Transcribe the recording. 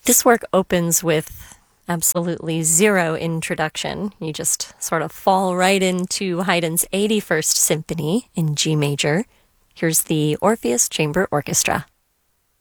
This work opens with absolutely zero introduction. You just sort of fall right into Haydn's 81st Symphony in G major. Here's the Orpheus Chamber Orchestra.